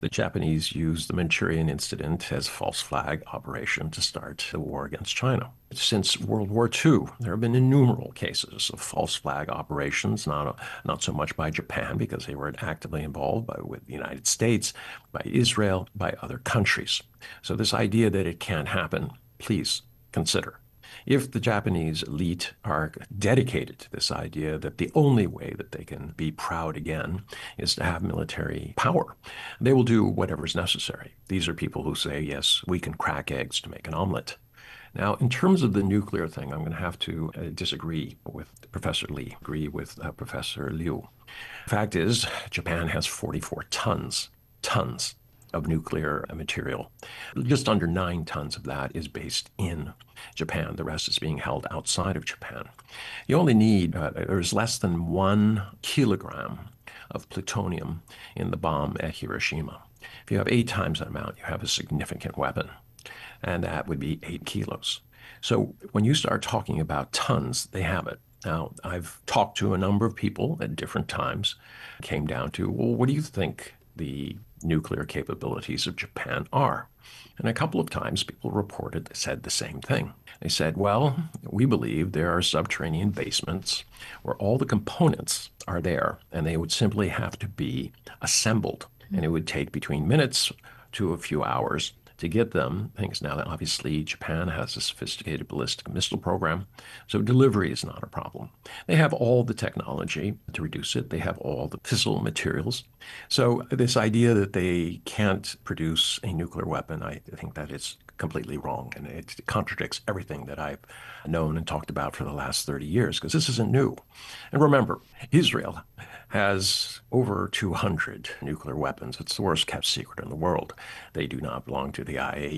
The Japanese used the Manchurian incident as a false flag operation to start the war against China. Since World War II, there have been innumerable cases of false flag operations, not so much by Japan because they were actively involved, but with the United States, by Israel, by other countries. So this idea that it can't happen, please consider. If the Japanese elite are dedicated to this idea that the only way that they can be proud again is to have military power, they will do whatever's necessary. These are people who say, yes, we can crack eggs to make an omelet. Now, in terms of the nuclear thing, I'm going to have to disagree with Professor Lee, agree with Professor Liu. The fact is, Japan has 44 tons of nuclear material. Just under 9 tons of that is based in Japan. The rest is being held outside of Japan. You only need, there's less than 1 kilogram of plutonium in the bomb at Hiroshima. If you have 8 times that amount, you have a significant weapon, and that would be 8 kilos. So when you start talking about tons, they have it. Now, I've talked to a number of people at different times, came down to, well, what do you think the nuclear capabilities of Japan are? And a couple of times people reported, said the same thing. They said, well, we believe there are subterranean basements where all the components are there, and they would simply have to be assembled. And it would take between minutes to a few hours to get them things. Now, that obviously, Japan has a sophisticated ballistic missile program, so delivery is not a problem. They have all the technology to reduce it. They have all the fissile materials. So this idea that they can't produce a nuclear weapon, I think that is completely wrong, and it contradicts everything that I've known and talked about for the last 30 years, because this isn't new. And remember, Israel has over 200 nuclear weapons. It's the worst kept secret in the world. They do not belong to the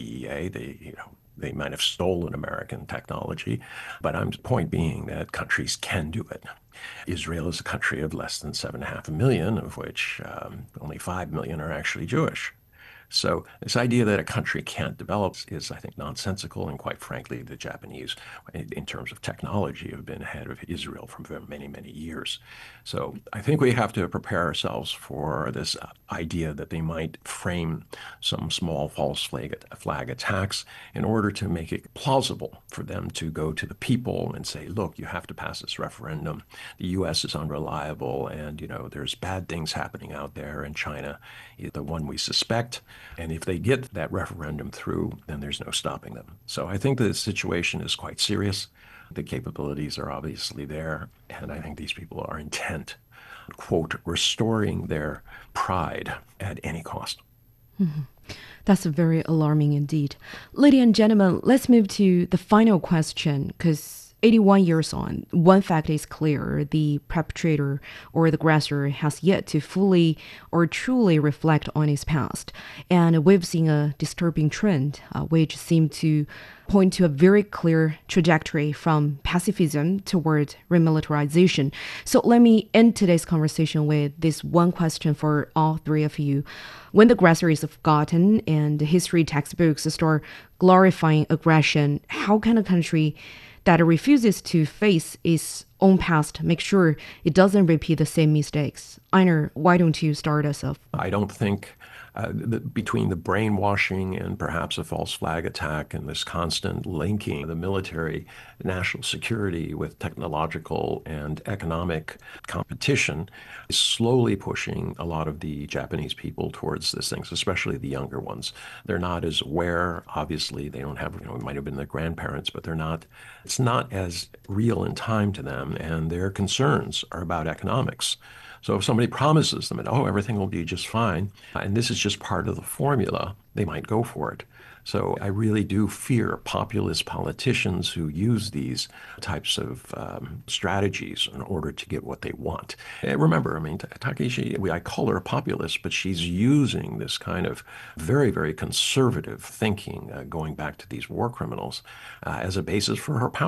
IAEA. They might have stolen American technology, but the point being that countries can do it. Israel is a country of less than 7.5 million, of which only 5 million are actually Jewish. So this idea that a country can't develop is, I think, nonsensical. And quite frankly, the Japanese, in terms of technology, have been ahead of Israel for many, many years. So I think we have to prepare ourselves for this idea that they might frame some small false flag attacks in order to make it plausible for them to go to the people and say, look, you have to pass this referendum. The U.S. is unreliable, and, there's bad things happening out there, and China is the one we suspect. And if they get that referendum through, then there's no stopping them. So I think the situation is quite serious. The capabilities are obviously there. And I think these people are intent, quote, restoring their pride at any cost. Mm-hmm. That's very alarming indeed. Ladies and gentlemen, let's move to the final question, because 81 years on, one fact is clear: the perpetrator or the aggressor has yet to fully or truly reflect on his past. And we've seen a disturbing trend, which seemed to point to a very clear trajectory from pacifism toward remilitarization. So let me end today's conversation with this one question for all three of you. When the aggressor is forgotten and the history textbooks start glorifying aggression, how can a country that refuses to face its own past make sure it doesn't repeat the same mistakes? Einar, why don't you start us off? I don't think between the brainwashing and perhaps a false flag attack and this constant linking the military, national security with technological and economic competition is slowly pushing a lot of the Japanese people towards these things, especially the younger ones. They're not as aware. Obviously, they don't have, it might have been their grandparents, but it's not as real in time to them, and their concerns are about economics. So if somebody promises them, everything will be just fine, and this is just part of the formula, they might go for it. So I really do fear populist politicians who use these types of strategies in order to get what they want. And remember, Takeshi, I call her a populist, but she's using this kind of very, very conservative thinking, going back to these war criminals, as a basis for her power.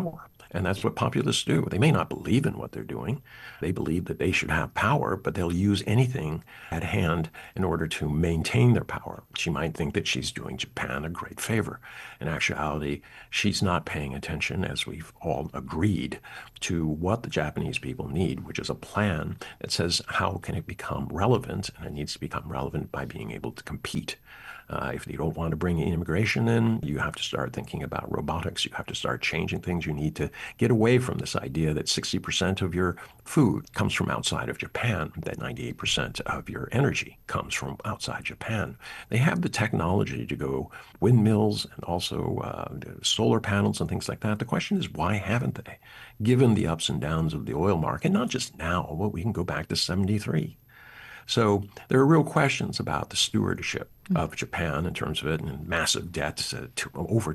And that's what populists do. They may not believe in what they're doing. They believe that they should have power, but they'll use anything at hand in order to maintain their power. She might think that she's doing Japan a great favor. In actuality, she's not paying attention, as we've all agreed, to what the Japanese people need, which is a plan that says how can it become relevant, and it needs to become relevant by being able to compete. If you don't want to bring immigration in, you have to start thinking about robotics. You have to start changing things. You need to get away from this idea that 60% of your food comes from outside of Japan, that 98% of your energy comes from outside Japan. They have the technology to go windmills and also solar panels and things like that. The question is, why haven't they? Given the ups and downs of the oil market, not just now, but we can go back to 73. So there are real questions about the stewardship of Japan in terms of it, and massive debts to over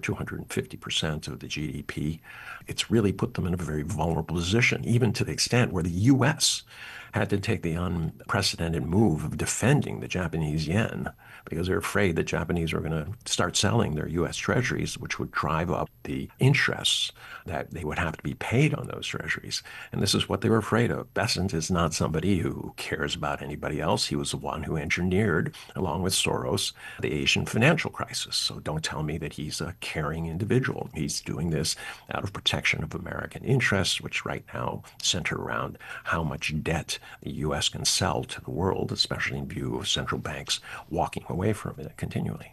250% of the GDP. It's really put them in a very vulnerable position, even to the extent where the U.S. had to take the unprecedented move of defending the Japanese yen because they're afraid that Japanese are going to start selling their U.S. treasuries, which would drive up the interests that they would have to be paid on those treasuries. And this is what they were afraid of. Bessent is not somebody who cares about anybody else. He was the one who engineered, along with Soros, the Asian financial crisis. So don't tell me that he's a caring individual. He's doing this out of protection of American interests, which right now center around how much debt the U.S. can sell to the world, especially in view of central banks walking away from it continually.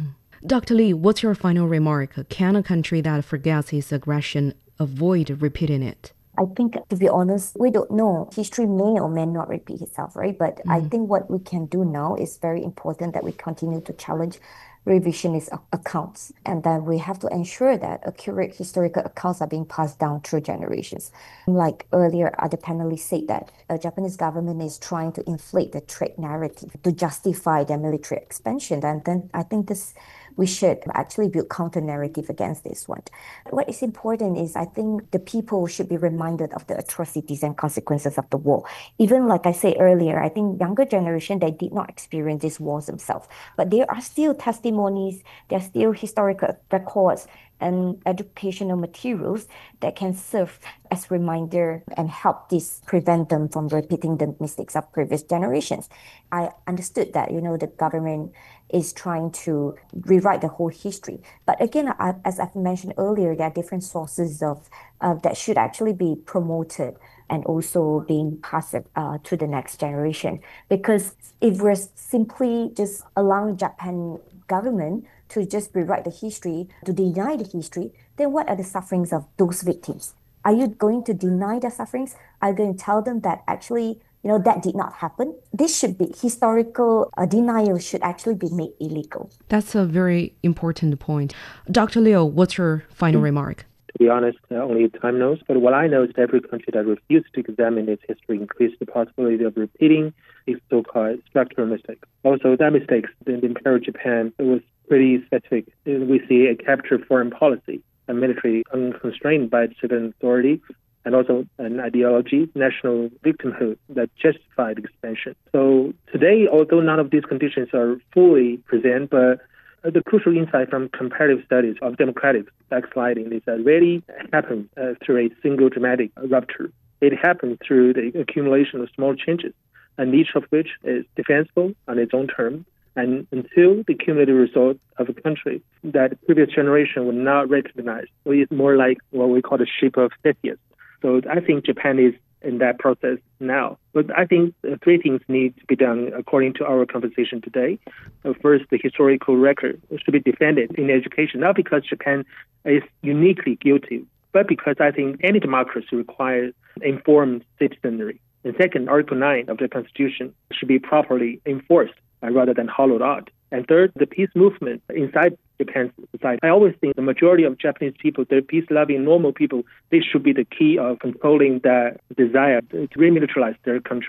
Dr. Lee, what's your final remark? Can a country that forgets its aggression avoid repeating it? I think, to be honest, we don't know. History may or may not repeat itself, right? But I think what we can do now is very important, that we continue to challenge revisionist accounts. And then we have to ensure that accurate historical accounts are being passed down through generations. Like earlier, other panelists said that the Japanese government is trying to inflate the trade narrative to justify their military expansion. And then I think we should actually build counter-narrative against this one. What is important is I think the people should be reminded of the atrocities and consequences of the war. Even like I said earlier, I think younger generation, they did not experience these wars themselves. But there are still testimonies, there are still historical records and educational materials that can serve as reminder and help prevent them from repeating the mistakes of previous generations. I understood that, the government is trying to rewrite the whole history. But again, as I've mentioned earlier, there are different sources of that should actually be promoted and also being passed to the next generation. Because if we're simply just allowing Japan government to just rewrite the history, to deny the history, then what are the sufferings of those victims? Are you going to deny their sufferings? Are you going to tell them that actually, that did not happen? This should be historical denial should actually be made illegal. That's a very important point. Dr. Liu, what's your final remark? To be honest, only time knows. But what I know is that every country that refuses to examine its history increases the possibility of repeating these so-called structural mistakes. Also, that mistakes in the Imperial Japan, it was pretty specific. We see a captured foreign policy, a military unconstrained by civil authority, and also an ideology, national victimhood that justified expansion. So today, although none of these conditions are fully present, but the crucial insight from comparative studies of democratic backsliding is that really happens through a single dramatic rupture. It happens through the accumulation of small changes, and each of which is defensible on its own terms. And until the cumulative result of a country that the previous generation would not recognize, so it's more like what we call the shape of Theseus. So I think Japan is in that process now. But I think three things need to be done according to our conversation today. First, the historical record should be defended in education, not because Japan is uniquely guilty, but because I think any democracy requires informed citizenry. And second, Article 9 of the Constitution should be properly enforced rather than hollowed out. And third, the peace movement inside Japan's society. I always think the majority of Japanese people, they're peace-loving, normal people, they should be the key of controlling the desire to remilitarize their country.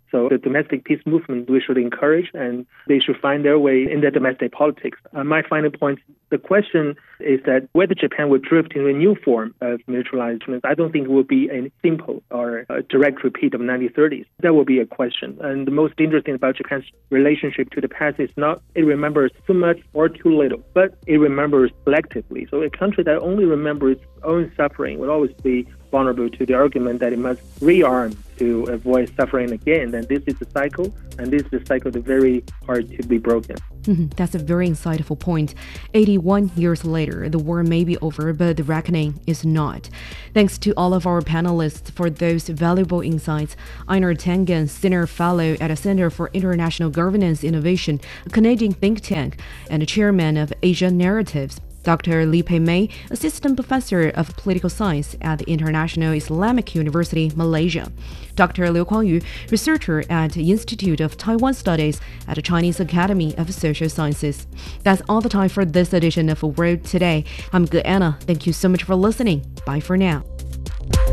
So the domestic peace movement we should encourage, and they should find their way in their domestic politics. My final point, the question is that whether Japan would drift into a new form of militarized, I don't think it will be a simple or a direct repeat of 1930s. That will be a question. And the most interesting about Japan's relationship to the past is not it remembers too much or too little, but it remembers selectively. So a country that only remembers its own suffering would always be vulnerable to the argument that it must rearm to avoid suffering again. And this is a cycle, and this is a cycle that's very hard to be broken. That's a very insightful point. 81 years later, the war may be over, but the reckoning is not. Thanks to all of our panelists for those valuable insights. Einar Tangen, Senior Fellow at the Center for International Governance Innovation, a Canadian think tank, and Chairman of Asia Narratives. Dr. Li Pei-mei, Assistant Professor of Political Science at the International Islamic University, Malaysia. Dr. Liu Kuangyu, Researcher at the Institute of Taiwan Studies at the Chinese Academy of Social Sciences. That's all the time for this edition of World Today. I'm Anna. Thank you so much for listening. Bye for now.